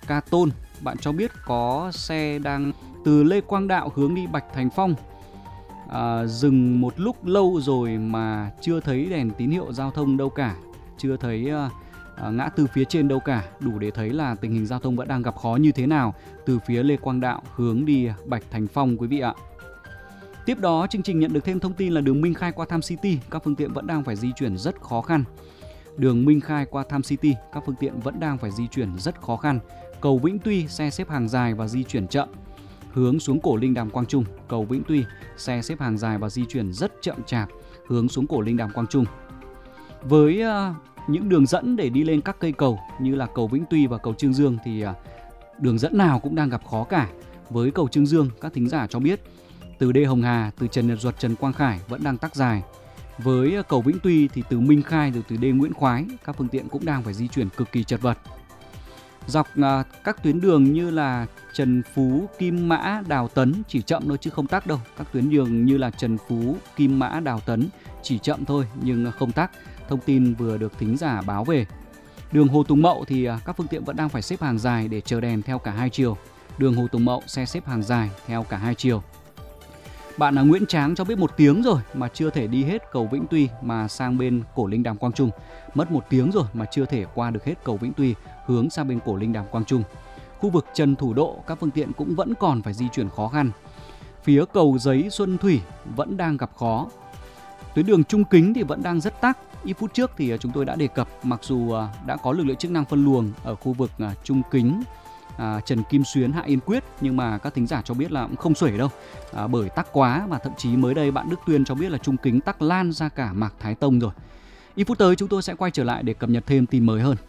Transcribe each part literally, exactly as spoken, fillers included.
Ca Tôn. Bạn cho biết có xe đang từ Lê Quang Đạo hướng đi Bạch Thành Phong, à, dừng một lúc lâu rồi mà chưa thấy đèn tín hiệu giao thông đâu cả, chưa thấy à, à, ngã tư phía trên đâu cả, đủ để thấy là tình hình giao thông vẫn đang gặp khó như thế nào từ phía Lê Quang Đạo hướng đi Bạch Thành Phong quý vị ạ. Tiếp đó, chương trình nhận được thêm thông tin là đường Minh Khai qua Tham City, các phương tiện vẫn đang phải di chuyển rất khó khăn. Đường Minh Khai qua Tham City, các phương tiện vẫn đang phải di chuyển rất khó khăn. Cầu Vĩnh Tuy, xe xếp hàng dài và di chuyển chậm. Hướng xuống Cổ Linh Đàm Quang Trung, cầu Vĩnh Tuy, xe xếp hàng dài và di chuyển rất chậm chạp, hướng xuống Cổ Linh Đàm Quang Trung. Với uh, những đường dẫn để đi lên các cây cầu như là cầu Vĩnh Tuy và cầu Chương Dương thì uh, đường dẫn nào cũng đang gặp khó cả. Với cầu Chương Dương, các thính giả cho biết từ đê Hồng Hà, từ Trần Nhật Duật, Trần Quang Khải vẫn đang tắc dài. Với cầu Vĩnh Tuy thì từ Minh Khai rồi từ đê Nguyễn Khoái, các phương tiện cũng đang phải di chuyển cực kỳ chật vật. Dọc uh, các tuyến đường như là Trần Phú, Kim Mã, Đào Tấn chỉ chậm thôi chứ không tắc đâu. Các tuyến đường như là Trần Phú, Kim Mã, Đào Tấn chỉ chậm thôi nhưng không tắc. Thông tin vừa được thính giả báo về. Đường Hồ Tùng Mậu thì uh, các phương tiện vẫn đang phải xếp hàng dài để chờ đèn theo cả hai chiều. Đường Hồ Tùng Mậu xe xếp hàng dài theo cả hai chiều. Bạn là Nguyễn Tráng cho biết một tiếng rồi mà chưa thể đi hết cầu Vĩnh Tuy mà sang bên Cổ Linh Đàm Quang Trung. Mất một tiếng rồi mà chưa thể qua được hết cầu Vĩnh Tuy hướng sang bên Cổ Linh Đàm Quang Trung. Khu vực Trần Thủ Độ các phương tiện cũng vẫn còn phải di chuyển khó khăn. Phía cầu Giấy Xuân Thủy vẫn đang gặp khó. Tuyến đường Trung Kính thì vẫn đang rất tắc. Ít phút trước thì chúng tôi đã đề cập mặc dù đã có lực lượng chức năng phân luồng ở khu vực Trung Kính, À, Trần Kim Xuyến, Hạ Yên Quyết nhưng mà các thính giả cho biết là cũng không xuể đâu, à, bởi tắc quá và thậm chí mới đây bạn Đức Tuyên cho biết là Trung Kính tắc lan ra cả Mạc Thái Tông rồi. Ít phút tới chúng tôi sẽ quay trở lại để cập nhật thêm tin mới hơn.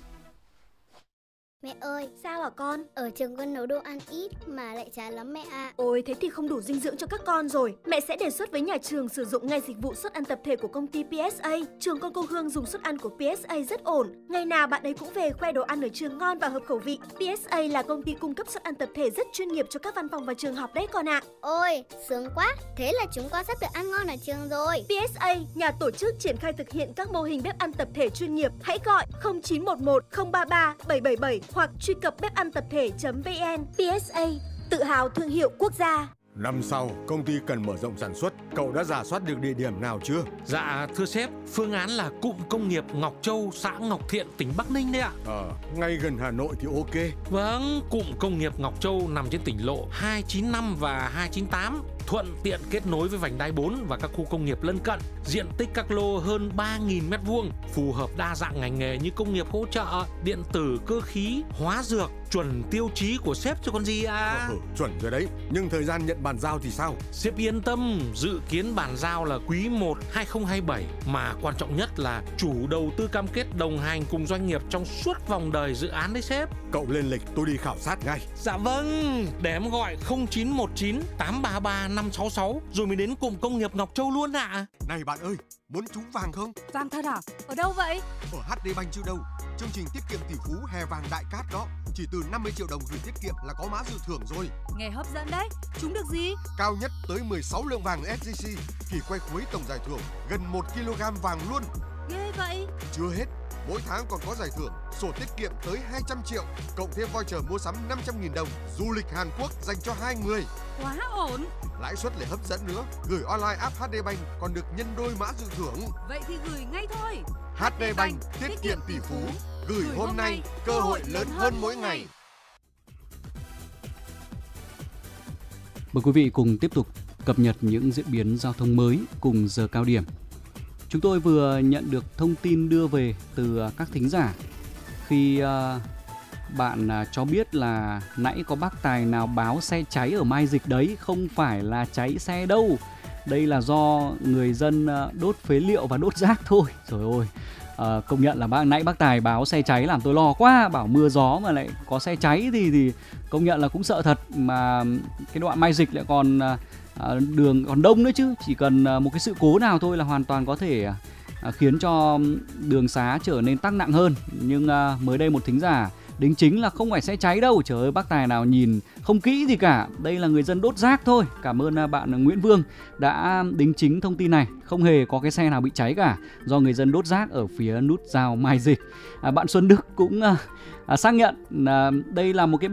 Mẹ ơi, sao hả con? Ở trường con nấu đồ ăn ít mà lại chán lắm mẹ ạ. Ôi, thế thì không đủ dinh dưỡng cho các con rồi. Mẹ sẽ đề xuất với nhà trường sử dụng ngay dịch vụ suất ăn tập thể của công ty pê ét a. Trường con cô Hương dùng suất ăn của pê ét a rất ổn. Ngày nào bạn ấy cũng về khoe đồ ăn ở trường ngon và hợp khẩu vị. pê ét a là công ty cung cấp suất ăn tập thể rất chuyên nghiệp cho các văn phòng và trường học đấy con ạ. Ôi, sướng quá. Thế là chúng con sắp được ăn ngon ở trường rồi. pê ét a, nhà tổ chức triển khai thực hiện các mô hình bếp ăn tập thể chuyên nghiệp. Hãy gọi không chín một một không ba ba bảy bảy bảy hoặc truy cập bếp ăn tập thể chấm vn. pê ét a, tự hào thương hiệu quốc gia. Năm sau, công ty cần mở rộng sản xuất. Cậu đã rà soát được địa điểm nào chưa? Dạ, thưa sếp, phương án là cụm công nghiệp Ngọc Châu, xã Ngọc Thiện, tỉnh Bắc Ninh đấy ạ. Ờ, ngay gần Hà Nội thì ok. Vâng, cụm công nghiệp Ngọc Châu nằm trên tỉnh lộ hai chín năm và hai chín tám, thuận tiện kết nối với vành đai bốn và các khu công nghiệp lân cận. Diện tích các lô hơn ba nghìn mét vuông, phù hợp đa dạng ngành nghề như công nghiệp hỗ trợ, điện tử, cơ khí, hóa dược, chuẩn tiêu chí của sếp chứ còn gì à. Ừ, chuẩn rồi đấy, nhưng thời gian nhận bàn giao thì sao? Sếp yên tâm, dự kiến bàn giao là quý một hai không hai bảy, mà quan trọng nhất là chủ đầu tư cam kết đồng hành cùng doanh nghiệp trong suốt vòng đời dự án đấy sếp. Cậu lên lịch tôi đi khảo sát ngay. Dạ vâng, để em gọi không chín một chín tám ba ba năm sáu sáu rồi mới đến cụm công nghiệp Ngọc Châu luôn ạ. À. Này bạn ơi, muốn trúng vàng không? Vàng thật à? Ở đâu vậy? Ở hát đê Bank chứ đâu. Chương trình tiết kiệm tỷ phú hè vàng đại cát đó. Chỉ từ năm mươi triệu đồng gửi tiết kiệm là có mã dự thưởng rồi. Nghe hấp dẫn đấy. Trúng được gì? Cao nhất tới mười sáu lượng vàng ét gi xê. Kỳ quay cuối tổng giải thưởng gần một ki lô gam vàng luôn. Ghê vậy. Chưa hết, mỗi tháng còn có giải thưởng sổ tiết kiệm tới hai trăm triệu, cộng thêm voucher mua sắm năm trăm nghìn đồng, du lịch Hàn Quốc dành cho hai người. Quá ổn. Lãi suất lại hấp dẫn nữa, gửi online app hát đê Bank còn được nhân đôi mã dự thưởng. Vậy thì gửi ngay thôi. hát đê Bank, tiết kiệm tỷ phú, gửi hôm nay, cơ hội lớn hơn mỗi ngày. Mời quý vị cùng tiếp tục cập nhật những diễn biến giao thông mới cùng giờ cao điểm. Chúng tôi vừa nhận được thông tin đưa về từ các thính giả khi uh, bạn uh, cho biết là nãy có bác Tài nào báo xe cháy ở Mai Dịch đấy, không phải là cháy xe đâu. Đây là do người dân uh, đốt phế liệu và đốt rác thôi. Trời ơi, uh, công nhận là bác nãy bác Tài báo xe cháy làm tôi lo quá. Bảo mưa gió mà lại có xe cháy thì, thì công nhận là cũng sợ thật. Mà cái đoạn Mai Dịch lại còn... Uh, À, đường còn đông nữa chứ, chỉ cần à, một cái sự cố nào thôi là hoàn toàn có thể à, khiến cho đường xá trở nên tắc nặng hơn. Nhưng à, mới đây một thính giả đính chính là không phải xe cháy đâu. Trời ơi, bác Tài nào nhìn không kỹ gì cả, đây là người dân đốt rác thôi. Cảm ơn à, bạn Nguyễn Vương đã đính chính thông tin này. Không hề có cái xe nào bị cháy cả, do người dân đốt rác ở phía nút giao Mai Dịch. à, Bạn Xuân Đức cũng à, à, xác nhận à, đây là một cái